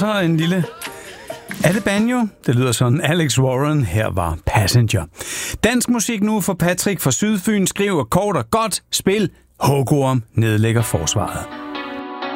så en lille banjo. Det lyder sådan. Alex Warren, her var Passenger. Dansk musik nu for Patrick fra Sydfyn skriver kort og godt. Spil Huggorm nedlægger forsvaret.